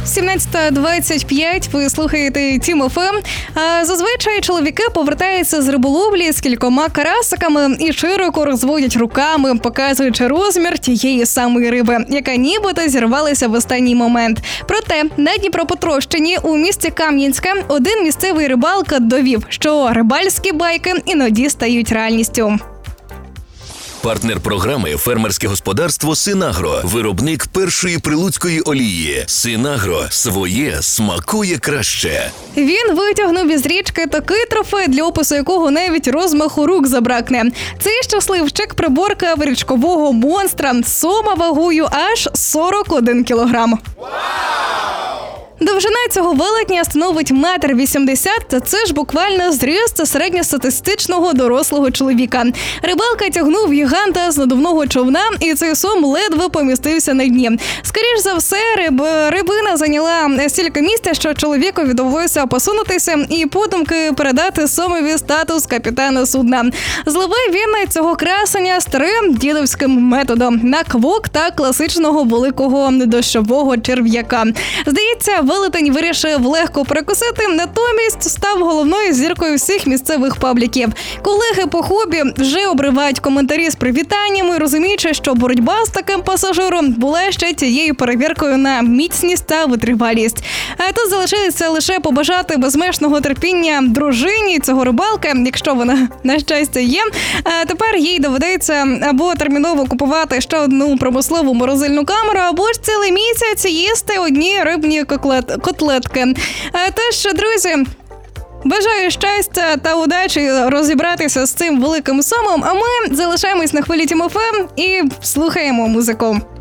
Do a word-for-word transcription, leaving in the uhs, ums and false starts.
сімнадцята двадцять п'ять, ви слухаєте Тім ФМ. Зазвичай чоловіки повертаються з риболовлі з кількома карасиками і широко розводять руками, показуючи розмір тієї самої риби, яка нібито зірвалася в останній момент. Проте на Дніпропетровщині у місті Кам'янське один місцевий рибалка довів, що рибальські байки іноді стають реальністю. Партнер програми – фермерське господарство «Синагро», виробник першої прилуцької олії. «Синагро» – своє смакує краще. Він витягнув із річки такий трофей, для опису якого навіть розмаху рук забракне. Цей щасливчик – приборкав річкового монстра, сома вагою аж сорок один кілограм. Довжина цього велетня становить метр вісімдесят, та це ж буквально зріст середньостатистичного дорослого чоловіка. Рибалка тягнув гіганта з надувного човна, і цей сом ледве помістився на дні. Скоріш за все, риб... рибина зайняла стільки місця, що чоловікові довелося посунутися і подумки передати сомові статус капітана судна. Зловив він цього красення старим дідовським методом – на квок та класичного великого дощового черв'яка. Здається, велетень вирішив легко перекусити, натомість став головною зіркою всіх місцевих пабліків. Колеги по хобі вже обривають коментарі з привітаннями, розуміючи, що боротьба з таким пасажиром була ще тією перевіркою на міцність та витривалість. А тут залишилося лише побажати безмежного терпіння дружині цього рибалки, якщо вона, на щастя, є. А тепер їй доведеться або терміново купувати ще одну промислову морозильну камеру, або ж цілий місяць їсти одні рибні котлети. котлетки. Тож, друзі, бажаю щастя та удачі розібратися з цим великим сомом, а ми залишаємось на хвилі Тім ФМ і слухаємо музику.